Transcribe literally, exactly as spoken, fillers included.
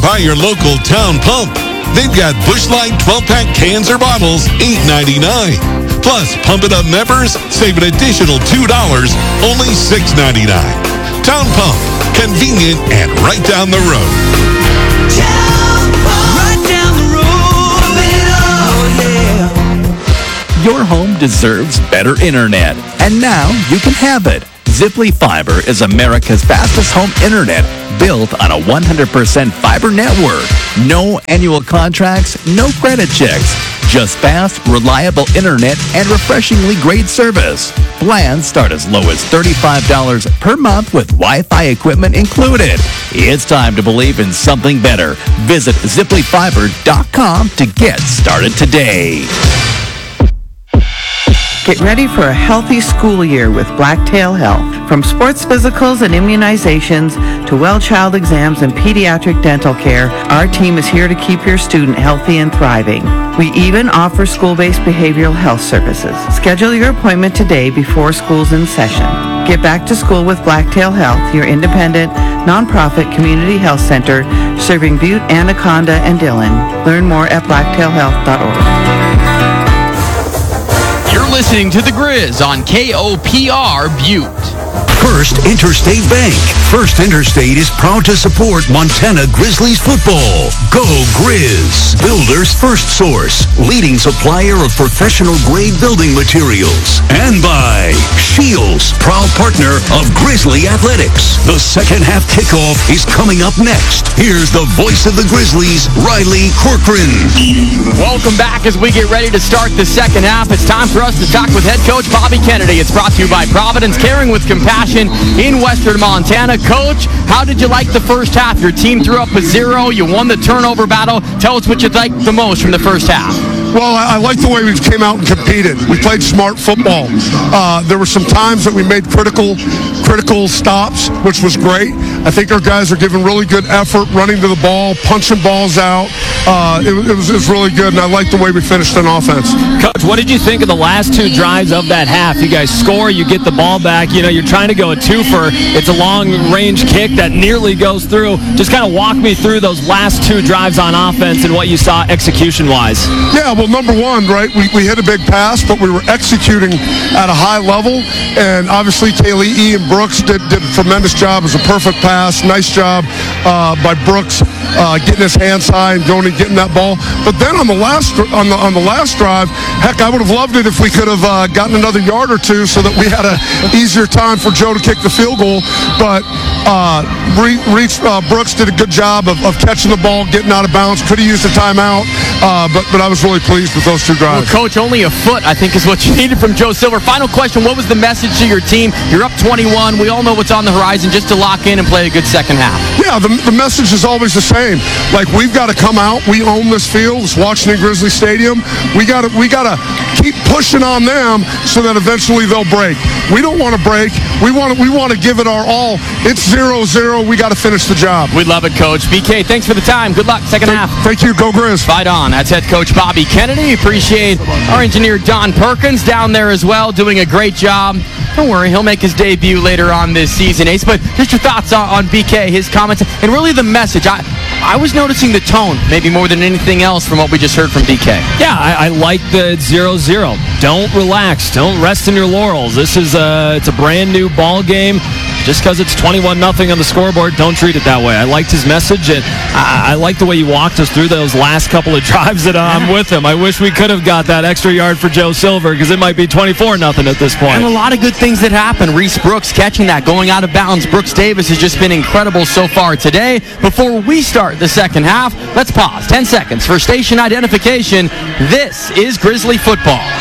Buy your local Town Pump. They've got Busch Light twelve-pack cans or bottles, eight ninety-nine. Plus, Pump It Up members save an additional two dollars, only six ninety-nine. Town Pump, convenient and right down the road. Town Pump, right down the road. Pump it up, oh yeah. Your home deserves better internet, and now you can have it. Ziply Fiber is America's fastest home internet, built on a one hundred percent fiber network. No annual contracts, no credit checks. Just fast, reliable internet and refreshingly great service. Plans start as low as thirty-five dollars per month with Wi-Fi equipment included. It's time to believe in something better. Visit ziply fiber dot com to get started today. Get ready for a healthy school year with Blacktail Health. From sports physicals and immunizations to well-child exams and pediatric dental care, our team is here to keep your student healthy and thriving. We even offer school-based behavioral health services. Schedule your appointment today before school's in session. Get back to school with Blacktail Health, your independent, nonprofit community health center serving Butte, Anaconda, and Dillon. Learn more at blacktail health dot org. You're listening to The Grizz on K O P R Butte. First Interstate Bank. First Interstate is proud to support Montana Grizzlies football. Go Grizz! Builder's First Source, leading supplier of professional-grade building materials. And by Shields, proud partner of Grizzly Athletics. The second half kickoff is coming up next. Here's the voice of the Grizzlies, Riley Corcoran. Welcome back as we get ready to start the second half. It's time for us to talk with head coach Bobby Kennedy. It's brought to you by Providence Caring with Compassion in Western Montana. Coach, how did you like the first half? Your team threw up a zero. You won the turnover battle. Tell us what you liked the most from the first half. Well, I, I like the way we came out and competed. We played smart football. Uh, there were some times that we made critical critical stops, which was great. I think our guys are giving really good effort, running to the ball, punching balls out. Uh, it, it, was, it was really good, and I like the way we finished on offense. Coach, what did you think of the last two drives of that half? You guys score, you get the ball back. You know, you're trying to go a twofer. It's a long-range kick that nearly goes through. Just kind of walk me through those last two drives on offense and what you saw execution-wise. Yeah, well, number one, right, we, we hit a big pass, but we were executing at a high level, and obviously Taylor and Brooks did, did a tremendous job. It was a perfect pass. Nice job uh, by Brooks uh, getting his hands high and going and getting that ball. But then on the last on the on the last drive, heck, I would have loved it if we could have uh, gotten another yard or two so that we had an easier time for Joe to kick the field goal. But uh, Reese uh, Brooks did a good job of, of catching the ball, getting out of bounds. Could have used a timeout, uh, but but I was really pleased with those two drives. Well, Coach, only a foot, I think, is what you needed from Joe Silver. Final question, what was the message to your team? You're up twenty-one. We all know what's on the horizon, just to lock in and play a good second half. Yeah, the, the message is always the same. Like, we've got to come out. We own this field. It's Washington Grizzly Stadium. We got to we got to keep pushing on them so that eventually they'll break. We don't want to break. We want to we want to give it our all. It's zero zero. We got to finish the job. We love it, Coach. B K, thanks for the time. Good luck, second Th- half. Thank you. Go Grizz. Fight on. That's head coach Bobby Kennedy. Appreciate our engineer Don Perkins down there as well, doing a great job. Don't worry, he'll make his debut later on this season, Ace. But just your thoughts on, on B K, his comments, and really the message. I I was noticing the tone, maybe more than anything else, from what we just heard from B K. Yeah, I, I like the zero zero. Don't relax. Don't rest in your laurels. This is a, it's a brand new ball game. Just because it's twenty-one nothing on the scoreboard, don't treat it that way. I liked his message, and I, I like the way you walked us through those last couple of drives that I'm with him. I wish we could have got that extra yard for Joe Silver, because it might be twenty-four nothing at this point. And a lot of good things that happen. Reese Brooks catching that, going out of bounds. Brooks Davis has just been incredible so far today. Before we start the second half, let's pause ten seconds for station identification. This is Grizzly football.